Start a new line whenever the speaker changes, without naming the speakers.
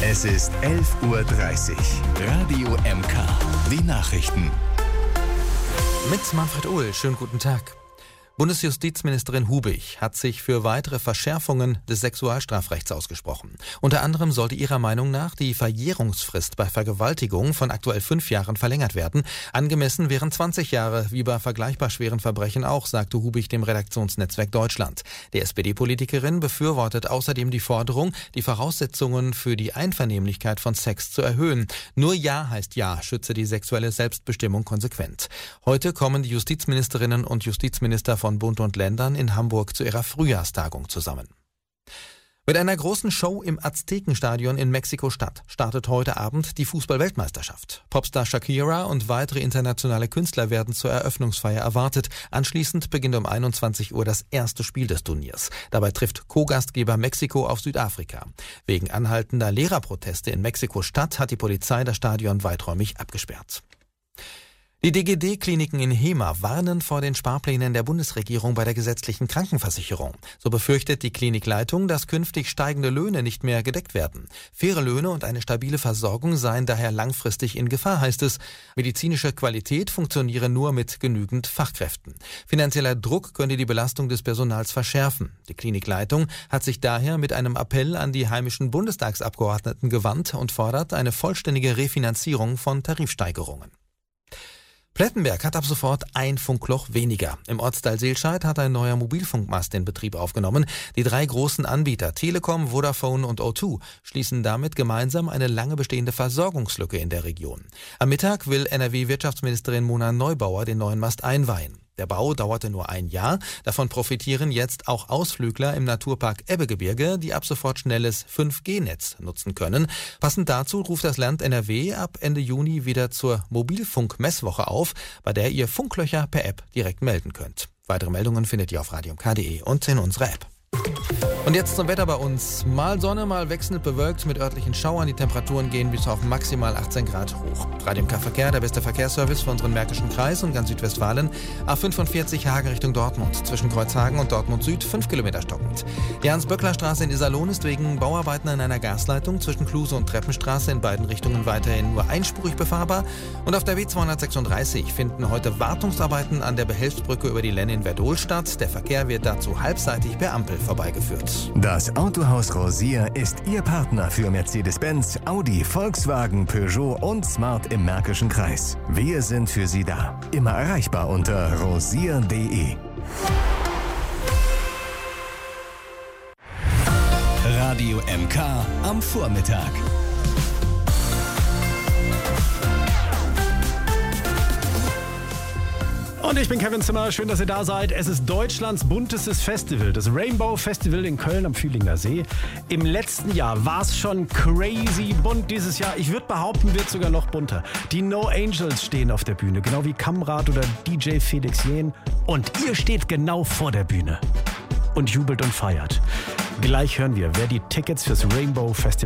Es ist 11:30 Uhr. Radio MK. Die Nachrichten.
Mit Manfred Ohl. Schönen guten Tag. Bundesjustizministerin Hubig hat sich für weitere Verschärfungen des Sexualstrafrechts ausgesprochen. Unter anderem sollte ihrer Meinung nach die Verjährungsfrist bei Vergewaltigung von aktuell 5 Jahren verlängert werden. Angemessen wären 20 Jahre, wie bei vergleichbar schweren Verbrechen auch, sagte Hubig dem Redaktionsnetzwerk Deutschland. Die SPD-Politikerin befürwortet außerdem die Forderung, die Voraussetzungen für die Einvernehmlichkeit von Sex zu erhöhen. Nur Ja heißt Ja, schütze die sexuelle Selbstbestimmung konsequent. Heute kommen die Justizministerinnen und Justizminister von Bund und Ländern in Hamburg zu ihrer Frühjahrstagung zusammen. Mit einer großen Show im Aztekenstadion in Mexiko-Stadt startet heute Abend die Fußball-Weltmeisterschaft. Popstar Shakira und weitere internationale Künstler werden zur Eröffnungsfeier erwartet. Anschließend beginnt um 21 Uhr das erste Spiel des Turniers. Dabei trifft Co-Gastgeber Mexiko auf Südafrika. Wegen anhaltender Lehrerproteste in Mexiko-Stadt hat die Polizei das Stadion weiträumig abgesperrt. Die DGD-Kliniken in Hemer warnen vor den Sparplänen der Bundesregierung bei der gesetzlichen Krankenversicherung. So befürchtet die Klinikleitung, dass künftig steigende Löhne nicht mehr gedeckt werden. Faire Löhne und eine stabile Versorgung seien daher langfristig in Gefahr, heißt es. Medizinische Qualität funktioniere nur mit genügend Fachkräften. Finanzieller Druck könnte die Belastung des Personals verschärfen. Die Klinikleitung hat sich daher mit einem Appell an die heimischen Bundestagsabgeordneten gewandt und fordert eine vollständige Refinanzierung von Tarifsteigerungen. Plettenberg hat ab sofort ein Funkloch weniger. Im Ortsteil Seelscheid hat ein neuer Mobilfunkmast den Betrieb aufgenommen. Die 3 großen Anbieter Telekom, Vodafone und O2 schließen damit gemeinsam eine lange bestehende Versorgungslücke in der Region. Am Mittag will NRW-Wirtschaftsministerin Mona Neubauer den neuen Mast einweihen. Der Bau dauerte nur ein Jahr. Davon profitieren jetzt auch Ausflügler im Naturpark Ebbegebirge, die ab sofort schnelles 5G-Netz nutzen können. Passend dazu ruft das Land NRW ab Ende Juni wieder zur Mobilfunk-Messwoche auf, bei der ihr Funklöcher per App direkt melden könnt. Weitere Meldungen findet ihr auf radiomk.de und in unserer App. Und jetzt zum Wetter bei uns. Mal Sonne, mal wechselnd bewölkt mit örtlichen Schauern. Die Temperaturen gehen bis auf maximal 18 Grad hoch. Radio MK Verkehr, der beste Verkehrsservice für unseren Märkischen Kreis und ganz Südwestfalen. A45 Hagen Richtung Dortmund. Zwischen Kreuzhagen und Dortmund Süd 5 Kilometer stockend. Die Hans-Böckler-Straße in Iserlohn ist wegen Bauarbeiten an einer Gasleitung zwischen Kluse und Treppenstraße in beiden Richtungen weiterhin nur einspurig befahrbar. Und auf der W236 finden heute Wartungsarbeiten an der Behelfsbrücke über die Lenne in Verdol statt. Der Verkehr wird dazu halbseitig per Ampel vorbeigeführt.
Das Autohaus Rosier ist Ihr Partner für Mercedes-Benz, Audi, Volkswagen, Peugeot und Smart im Märkischen Kreis. Wir sind für Sie da. Immer erreichbar unter rosier.de. Radio MK am Vormittag.
Und ich bin Kevin Zimmer, schön, dass ihr da seid. Es ist Deutschlands buntestes Festival, das Rainbow Festival in Köln am Fühlinger See. Im letzten Jahr war es schon crazy bunt. Dieses Jahr, ich würde behaupten, wird sogar noch bunter. Die No Angels stehen auf der Bühne, genau wie Kamrat oder DJ Felix Jähn. Und ihr steht genau vor der Bühne und jubelt und feiert. Gleich hören wir, wer die Tickets fürs Rainbow Festival